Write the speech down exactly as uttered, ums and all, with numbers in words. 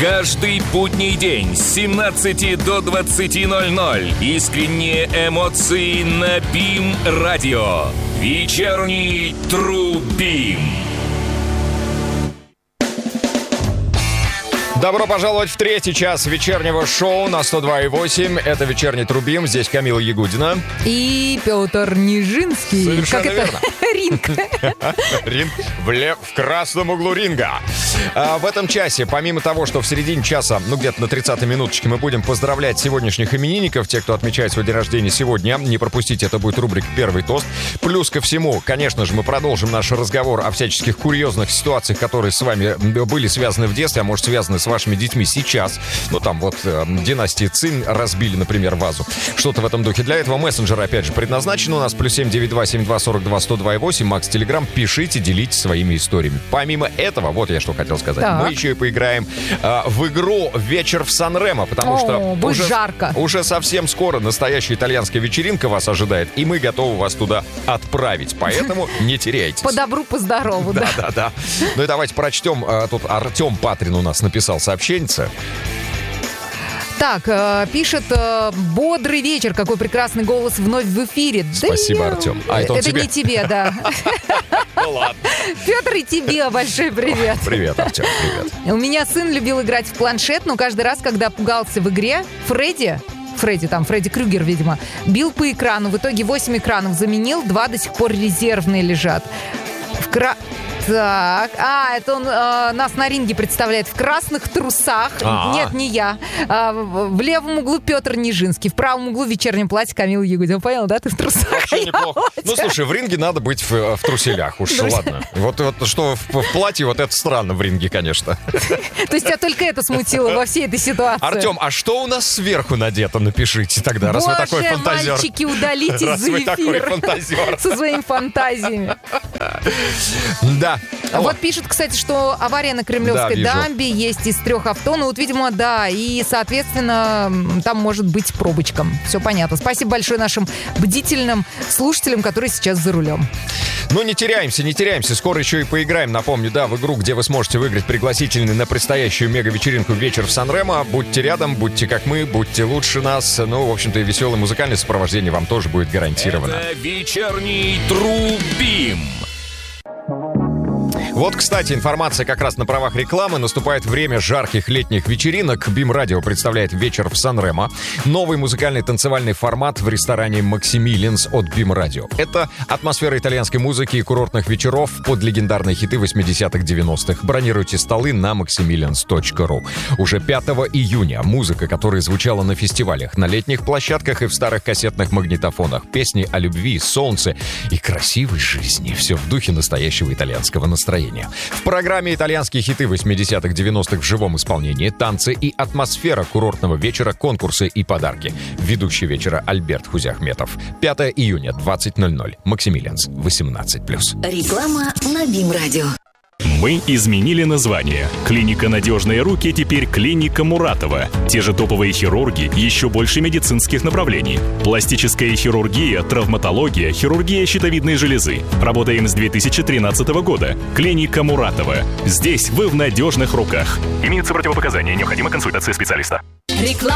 Каждый будний день с семнадцати до двадцати ноль-ноль. Искренние эмоции на БИМ-радио. Вечерний Тру-Бим. Добро пожаловать в третий час вечернего шоу на сто два и восемь. Это вечерний Тру-Бим. Здесь Камила Ягудина. И Петр Нижинский. Совершенно как верно. Это? Ринг. Ринг в, лев, в красном углу ринга. А в этом часе, помимо того, что в середине часа, ну где-то на тридцатой минуточке, мы будем поздравлять сегодняшних именинников, тех, кто отмечает свой день рождения сегодня. Не пропустите, это будет рубрика «Первый тост». Плюс ко всему, конечно же, мы продолжим наш разговор о всяческих курьезных ситуациях, которые с вами были связаны в детстве, а может, связаны с вашими детьми сейчас. Ну, там вот э, династии Цин разбили, например, вазу. Что-то в этом духе. Для этого мессенджер, опять же, предназначен у нас. Плюс семь девять два семь два сорок два сто два и восемь. Макс Телеграм. Пишите, делитесь своими историями. Помимо этого, вот я что хотел сказать. Так. Мы еще и поиграем э, в игру «Вечер в Сан-Ремо», потому О, что будет уже, жарко. уже совсем скоро настоящая итальянская вечеринка вас ожидает, и мы готовы вас туда отправить. Поэтому не теряйтесь. По добру, по здорову, да. Да, да, да. Ну и давайте прочтем. Тут Артем Патрин у нас написал сообщенце. Так, э, пишет, э, бодрый вечер, какой прекрасный голос вновь в эфире. Спасибо, да, Артем. А это он это тебе? не тебе, да. Ну ладно. Петр, и тебе большой привет. Привет, Артем, привет. У меня сын любил играть в планшет, но каждый раз, когда пугался в игре, Фредди, Фредди там, Фредди Крюгер, видимо, бил по экрану. В итоге восемь экранов заменил, два до сих пор резервные лежат. В кра... Так, а, это он э, нас на ринге представляет в красных трусах. А-а. Нет, не я. А, в, в левом углу Петр Нижинский, в правом углу в вечернем платье Камила Ягудина. Понял, да? Ты в трусах. Вообще неплохо. Ну, слушай, в ринге надо быть в, в труселях. Уж ладно. Вот, вот что в, в платье, вот это странно в ринге, конечно. То есть тебя только это смутило во всей этой ситуации? Артем, а что у нас сверху надето? Напишите тогда, раз вы такой фантазер. Боже, мальчики, удалитесь раз за вы эфир. такой фантазер. Со своими фантазиями. Да. Вот пишут, кстати, что авария на Кремлевской Да, дамбе, есть из трех авто. Ну вот, видимо, да. И, соответственно, там может быть пробочка. Все понятно. Спасибо большое нашим бдительным слушателям, которые сейчас за рулем. Ну, не теряемся, не теряемся. Скоро еще и поиграем, напомню, да, в игру, где вы сможете выиграть пригласительный на предстоящую мега-вечеринку «Вечер в Сан-Ремо». Будьте рядом, будьте как мы, будьте лучше нас. Ну, в общем-то, и веселое музыкальное сопровождение вам тоже будет гарантировано. Это вечерний Тру-Бим. Вот, кстати, информация как раз на правах рекламы. Наступает время жарких летних вечеринок. БИМ-радио представляет «Вечер в Сан-Ремо». Новый музыкальный танцевальный формат в ресторане «Максимилианс» от БИМ-радио. Это атмосфера итальянской музыки и курортных вечеров под легендарные хиты восьмидесятых-девяностых. Бронируйте столы на максимилианс точка ру. Уже пятого июня музыка, которая звучала на фестивалях, на летних площадках и в старых кассетных магнитофонах. Песни о любви, солнце и красивой жизни. Все в духе настоящего итальянского настроения. В программе итальянские хиты восьмидесятых-девяностых в живом исполнении, танцы и атмосфера курортного вечера, конкурсы и подарки. Ведущий вечера Альберт Хузяхметов. пятого июня, двадцать ноль ноль. Максимилианс, восемнадцать плюс. Реклама на БИМ-радио. Мы изменили название. Клиника «Надежные руки» теперь клиника Муратова. Те же топовые хирурги, еще больше медицинских направлений. Пластическая хирургия, травматология, хирургия щитовидной железы. Работаем с две тысячи тринадцатого года. Клиника Муратова. Здесь вы в надежных руках. Имеются противопоказания, необходима консультация специалиста. Реклама.